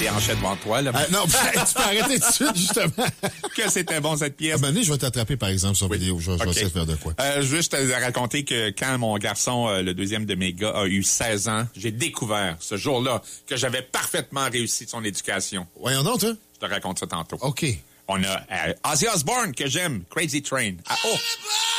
des hanchettes devant toi, là. Non, tu peux arrêter tout de suite, justement. Que c'était bon, cette pièce. À un moment donné, je vais t'attraper, par exemple, sur vidéo. Je vais essayer de faire de quoi. Juste te raconter que quand mon garçon, le deuxième de mes gars, a eu 16 ans, j'ai découvert ce jour-là que j'avais parfaitement réussi son éducation. Voyons donc, toi. Je te raconte ça tantôt. OK. On a Ozzy Osbourne, que j'aime, Crazy Train.